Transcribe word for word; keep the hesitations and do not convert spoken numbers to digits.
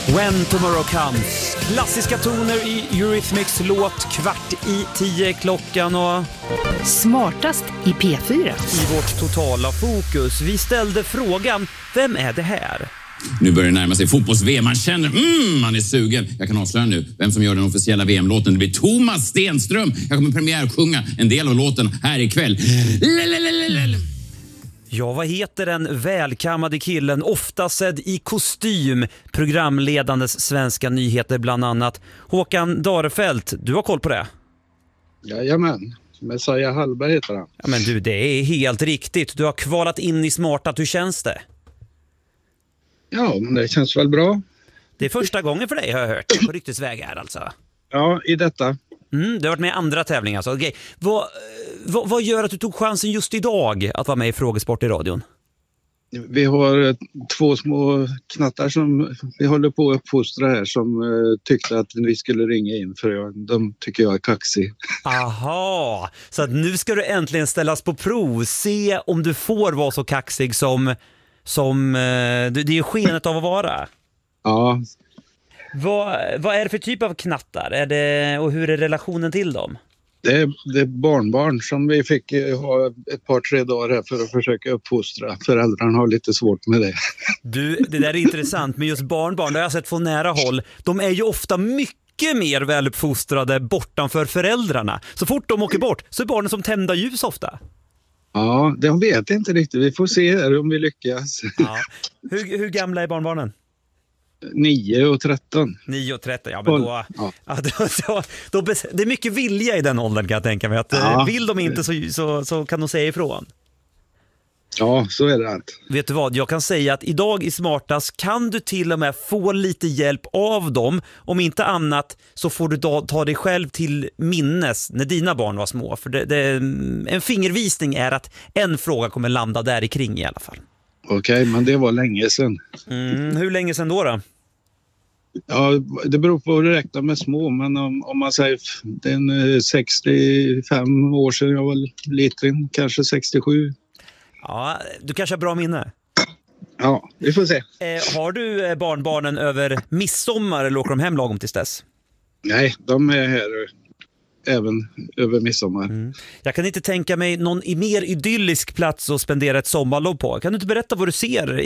When Tomorrow Comes. Klassiska toner i Eurythmics låt kvart i tio klockan och... Smartast i P fyra. I vårt totala fokus. Vi ställde frågan, vem är det här? Nu börjar det närma sig fotbolls-V M. Man känner, mm, man är sugen. Jag kan avslöja nu vem som gör den officiella V M-låten. Det blir Thomas Stenström. Jag kommer premiärsjunga en del av låten här ikväll. Lalalala. Ja, vad heter den välkammade killen, ofta sedd i kostym, programledandes svenska nyheter bland annat? Håkan Darefelt, du har koll på det? Jajamän, Messiah Hallberg heter han. Ja, men du, det är helt riktigt. Du har kvalat in i Smartat, hur känns det? Ja, men det känns väl bra. Det är första gången för dig, har jag hört, på ryktesväg här alltså. Ja, i detta. Mm, du har varit med i andra tävlingar. Så. Okay. Vad, vad, vad gör att du tog chansen just idag att vara med i Frågesport i radion? Vi har två små knattar som vi håller på att uppfostra här som uh, tyckte att vi skulle ringa in för jag, de tycker jag är kaxig. Aha, så att nu ska du äntligen ställas på prov. Se om du får vara så kaxig som, som uh, det är ju skenet av att vara. Ja. Vad, vad är det för typ av knattar? Är det, och hur är relationen till dem? Det är, det är barnbarn som vi fick ha ett par, tre dagar här för att försöka uppfostra. Föräldrarna har lite svårt med det. Du, det där är intressant, men just barnbarn, det har jag sett från nära håll. De är ju ofta mycket mer väluppfostrade bortanför föräldrarna. Så fort de åker bort så är barnen som tända ljus ofta. Ja, det vet jag inte riktigt. Vi får se här om vi lyckas. Ja. Hur, hur gamla är barnbarnen? nio och tretton. nio och tretton, ja men då, ja. Ja, då, då, då bes, det är mycket vilja i den åldern kan jag tänka mig. Att, ja. Vill de inte så, så, så kan de säga ifrån. Ja, så är det. Vet du vad, jag kan säga att idag i Smartas kan du till och med få lite hjälp av dem. Om inte annat så får du då, ta dig själv till minnes när dina barn var små. För det, det, en fingervisning är att en fråga kommer landa där i kring i alla fall. Okej, okay, men det var länge sedan. Mm, hur länge sedan då då? Ja, det beror på hur du räknar med små, men om, om man säger det är en sextiofem år sedan jag var liten, kanske sextiosju. Ja, du kanske har bra minne. Ja, vi får se. Eh, har du barnbarnen över midsommar eller åker de hem lagom tills dess? Nej, de är här även över midsommar. Mm. Jag kan inte tänka mig någon mer idyllisk plats att spendera ett sommarlov på. Kan du inte berätta vad du ser